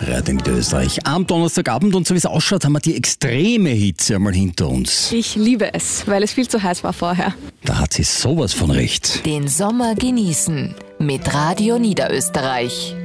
Radio Niederösterreich. Am Donnerstagabend, und so wie es ausschaut, haben wir die extreme Hitze einmal hinter uns. Ich liebe es, weil es viel zu heiß war vorher. Da hat sie sowas von recht. Den Sommer genießen mit Radio Niederösterreich.